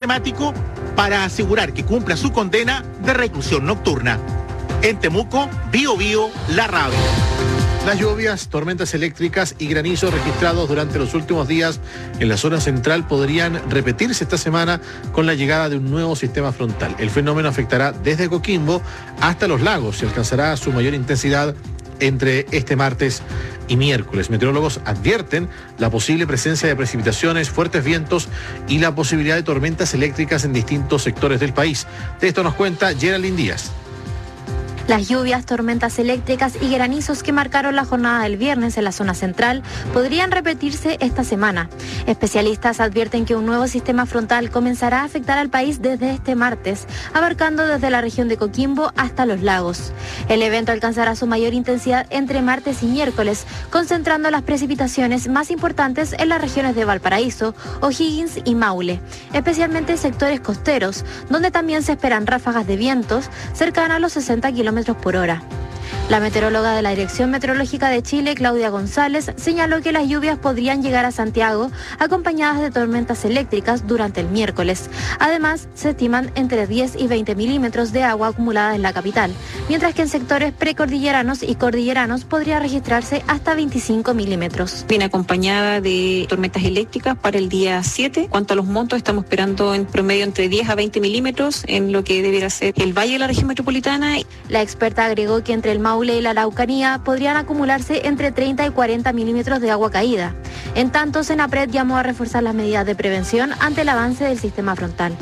sistemático para asegurar que cumpla su condena de reclusión nocturna. En Temuco, Bío Bío, la radio. Las lluvias, tormentas eléctricas y granizos registrados durante los últimos días en la zona central podrían repetirse esta semana con la llegada de un nuevo sistema frontal. El fenómeno afectará desde Coquimbo hasta los lagos y alcanzará su mayor intensidad entre este martes y miércoles. Meteorólogos advierten la posible presencia de precipitaciones, fuertes vientos y la posibilidad de tormentas eléctricas en distintos sectores del país. De esto nos cuenta Geraldine Díaz. Las lluvias, tormentas eléctricas y granizos que marcaron la jornada del viernes en la zona central podrían repetirse esta semana. Especialistas advierten que un nuevo sistema frontal comenzará a afectar al país desde este martes, abarcando desde la región de Coquimbo hasta los lagos. El evento alcanzará su mayor intensidad entre martes y miércoles, concentrando las precipitaciones más importantes en las regiones de Valparaíso, O'Higgins y Maule, especialmente en sectores costeros, donde también se esperan ráfagas de vientos cercanas a los 60 kilómetros por hora. La meteoróloga de la Dirección Meteorológica de Chile, Claudia González, señaló que las lluvias podrían llegar a Santiago acompañadas de tormentas eléctricas durante el miércoles. Además, se estiman entre 10 y 20 milímetros de agua acumulada en la capital, mientras que en sectores precordilleranos y cordilleranos podría registrarse hasta 25 milímetros. Viene acompañada de tormentas eléctricas para el día 7. Cuanto a los montos, estamos esperando en promedio entre 10 a 20 milímetros en lo que deberá ser el valle de la región metropolitana. La experta agregó que entre el Maule y la Araucanía podrían acumularse entre 30 y 40 milímetros de agua caída. En tanto, Senapred llamó a reforzar las medidas de prevención ante el avance del sistema frontal.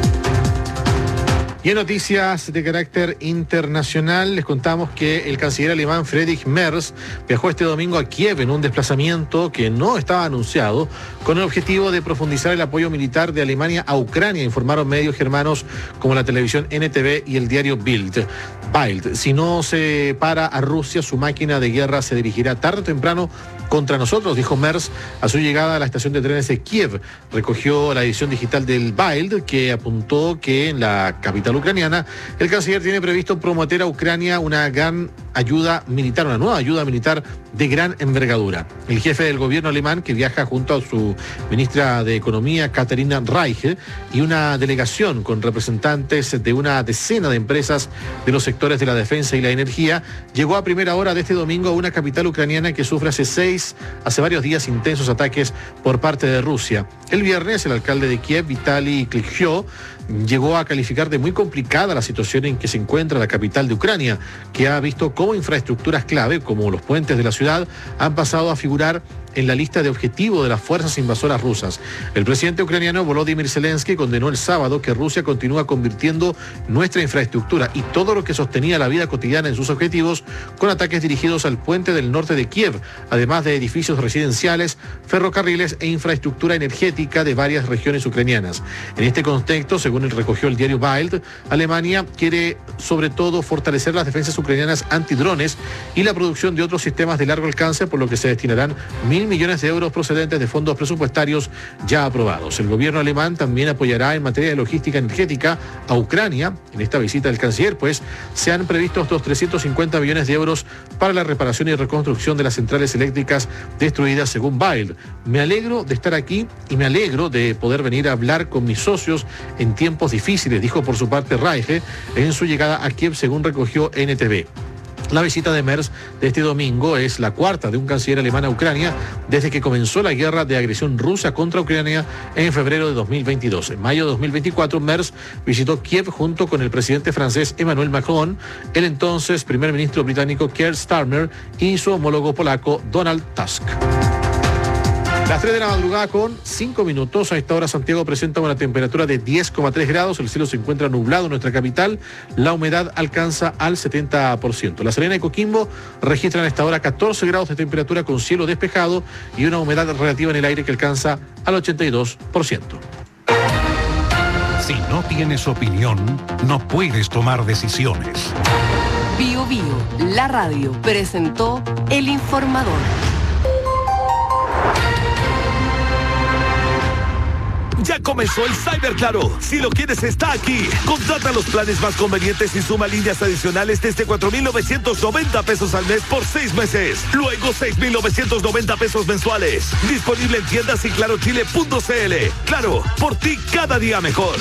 Y en noticias de carácter internacional, les contamos que el canciller alemán Friedrich Merz viajó este domingo a Kiev en un desplazamiento que no estaba anunciado, con el objetivo de profundizar el apoyo militar de Alemania a Ucrania, informaron medios germanos como la televisión NTV y el diario Bild. Si no se para a Rusia, su máquina de guerra se dirigirá tarde o temprano contra nosotros, dijo Merz a su llegada a la estación de trenes de Kiev. Recogió la edición digital del Bild, que apuntó que en la capital ucraniana el canciller tiene previsto prometer a Ucrania una nueva ayuda militar de gran envergadura. El jefe del gobierno alemán, que viaja junto a su ministra de Economía, Katharina Reiche, y una delegación con representantes de una decena de empresas de los sectores de la defensa y la energía, llegó a primera hora de este domingo a una capital ucraniana que sufre hace varios días intensos ataques por parte de Rusia. El viernes, el alcalde de Kiev, Vitaly Klitschko, llegó a calificar de muy complicada la situación en que se encuentra la capital de Ucrania, que ha visto cómo infraestructuras clave, como los puentes de la ciudad, han pasado a figurar en la lista de objetivos de las fuerzas invasoras rusas. El presidente ucraniano Volodymyr Zelensky condenó el sábado que Rusia continúa convirtiendo nuestra infraestructura y todo lo que sostenía la vida cotidiana en sus objetivos con ataques dirigidos al puente del norte de Kiev, además de edificios residenciales, ferrocarriles e infraestructura energética de varias regiones ucranianas. En este contexto, según recogió el diario Bild, Alemania quiere sobre todo fortalecer las defensas ucranianas antidrones y la producción de otros sistemas de largo alcance, por lo que se destinarán 1.000 millones de euros procedentes de fondos presupuestarios ya aprobados. El gobierno alemán también apoyará en materia de logística energética a Ucrania en esta visita del canciller, pues se han previsto estos 350 millones de euros para la reparación y reconstrucción de las centrales eléctricas destruidas, según Bild. Me alegro de estar aquí y me alegro de poder venir a hablar con mis socios en tiempos difíciles, dijo por su parte Reiche en su llegada a Kiev, según recogió NTV. La visita de Merz de este domingo es la cuarta de un canciller alemán a Ucrania desde que comenzó la guerra de agresión rusa contra Ucrania en febrero de 2022. En mayo de 2024, Merz visitó Kiev junto con el presidente francés Emmanuel Macron, el entonces primer ministro británico Keir Starmer y su homólogo polaco Donald Tusk. Las 3 de la madrugada con 5 minutos. A esta hora Santiago presenta una temperatura de 10,3 grados. El cielo se encuentra nublado en nuestra capital. La humedad alcanza al 70%. La Serena y Coquimbo registran a esta hora 14 grados de temperatura con cielo despejado y una humedad relativa en el aire que alcanza al 82%. Si no tienes opinión, no puedes tomar decisiones. Bío Bío, la radio, presentó El Informador. Ya comenzó el Cyber Claro. Si lo quieres, está aquí. Contrata los planes más convenientes y suma líneas adicionales desde 4,990 pesos al mes por 6 meses. Luego 6,990 pesos mensuales. Disponible en tiendas y clarochile.cl. Claro, por ti cada día mejor.